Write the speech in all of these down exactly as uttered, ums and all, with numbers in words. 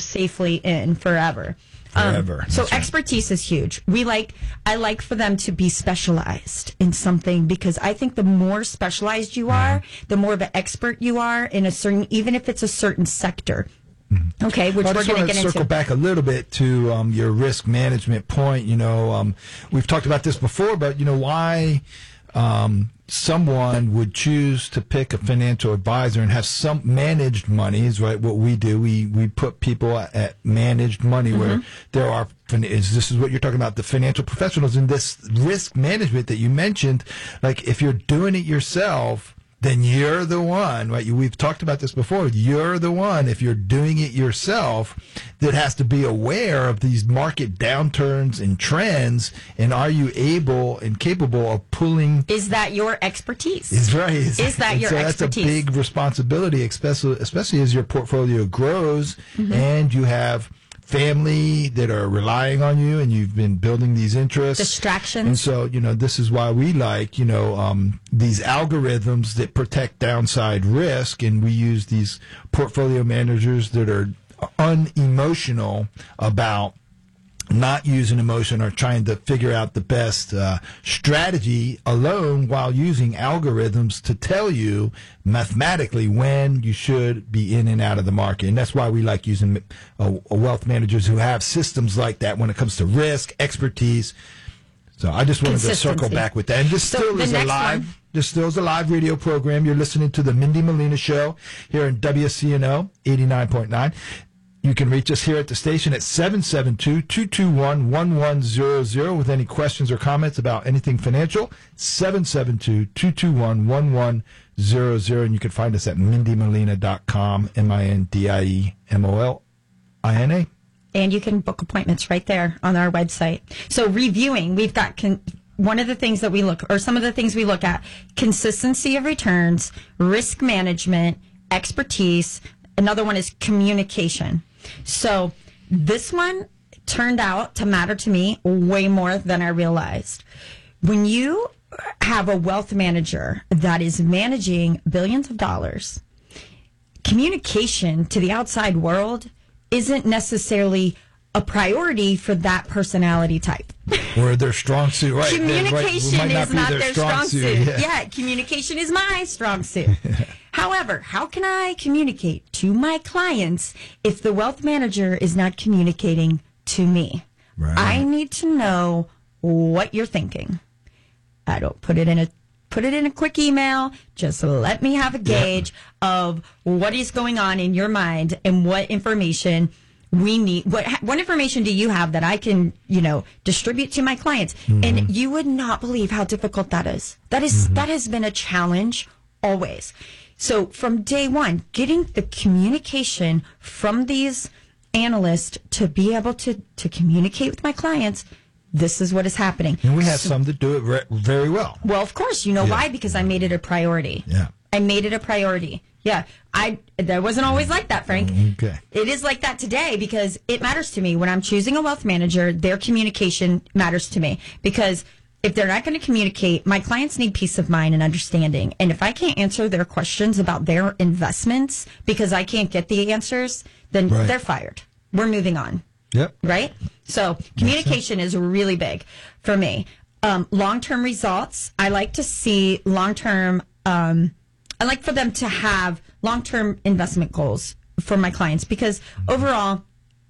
safely in forever. Forever. Um, so That's right. expertise is huge. We like, I like for them to be specialized in something, because I think the more specialized you are, the more of an expert you are in a certain, even if it's a certain sector. Okay, which I we're just going to want get to circle into. back a little bit to um, your risk management point. You know, um, we've talked about this before, but you know why um, someone would choose to pick a financial advisor and have some managed monies, right? What we do, we we put people at managed money Mm-hmm. where there are. Is this is what you're talking about? The financial professionals in this risk management that you mentioned. Like if you're doing it yourself, then you're the one, right? You, we've talked about this before. You're the one, if you're doing it yourself, that has to be aware of these market downturns and trends. And are you able and capable of pulling? Is that your expertise? Is right. Is, Is that and your so expertise? That's a big responsibility, especially especially as your portfolio grows Mm-hmm. and you have family that are relying on you, and you've been building these interests. Distractions. And so, you know, this is why we like, you know, um, these algorithms that protect downside risk, and we use these portfolio managers that are unemotional about not using emotion or trying to figure out the best uh, strategy alone, while using algorithms to tell you mathematically when you should be in and out of the market. And that's why we like using uh, wealth managers who have systems like that when it comes to risk, expertise. So I just wanted to circle Consistency. back with that. And this So still the is a next live, one- this still is a live radio program. You're listening to the Mindy Molina Show here in W C N O eighty-nine point nine. You can reach us here at the station at seven seven two, two two one, one one zero zero with any questions or comments about anything financial. seven seven two, two two one, one one zero zero. And you can find us at mindy molina dot com, M I N D I E M O L I N A. And you can book appointments right there on our website. So reviewing, we've got con- one of the things that we look, or some of the things we look at: consistency of returns, risk management, expertise. Another one is communication. So this one turned out to matter to me way more than I realized. When you have a wealth manager that is managing billions of dollars, communication to the outside world isn't necessarily a priority for that personality type. Or their strong suit, right? Communication Right, might is be not their their strong, suit. Yeah. Yeah, communication is my strong suit. However, how can I communicate to my clients if the wealth manager is not communicating to me? Right. I need to know what you're thinking. I don't put it in a put it in a quick email. Just let me have a gauge of what is going on in your mind and what information we need. What what information do you have that I can, you know, distribute to my clients? Mm-hmm. And you would not believe how difficult that is. That is mm-hmm. that has been a challenge always. So from day one, getting the communication from these analysts to be able to, to communicate with my clients, this is what is happening. And we have so, some that do it re- very well. Well, of course. You know yeah. why? Because I made it a priority. Yeah. I made it a priority. Yeah. I that wasn't always like that, Frank. Okay. It is like that today because it matters to me. When I'm choosing a wealth manager, their communication matters to me. Because if they're not going to communicate, my clients need peace of mind and understanding. And if I can't answer their questions about their investments because I can't get the answers, then right. they're fired. We're moving on. Yep. Right? So communication is really big for me. Um, long-term results. I like to see long-term, um, I like for them to have long-term investment goals for my clients because overall,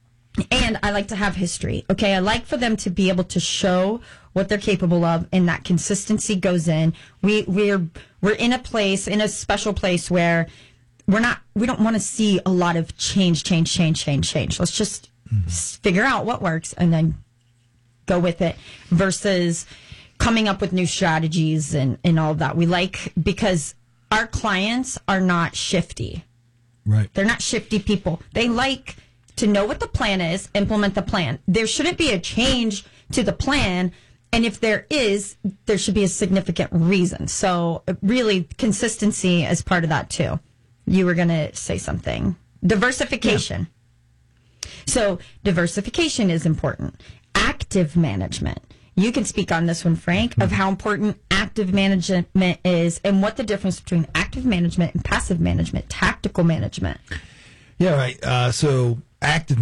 and I like to have history. Okay. I like for them to be able to show what they're capable of and that consistency goes in. We, we're, we're in a place, in a special place where we're not, we don't want to see a lot of change, change, change, change, change. Let's just mm-hmm. figure out what works and then go with it versus coming up with new strategies and, and all of that. We like, because our clients are not shifty. Right. They're not shifty people. They like to know what the plan is, implement the plan. There shouldn't be a change to the plan. And if there is, there should be a significant reason. So really consistency is part of that too. You were going to say something. Diversification. Yeah. So diversification is important. Active management. You can speak on this one, Frank, of how important active management is and what the difference between active management and passive management, tactical management. Yeah, right. Uh, so active